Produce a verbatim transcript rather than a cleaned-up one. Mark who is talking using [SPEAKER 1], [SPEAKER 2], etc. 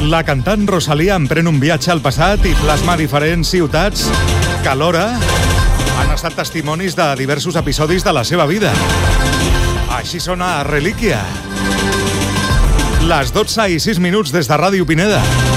[SPEAKER 1] La cantant Rosalía emprèn un viatge al passat i plasma diferents ciutats que alhora han estat testimonis de diversos episodis de la seva vida. Així sona Relíquia. Les dotze i sis minuts des de Ràdio Pineda.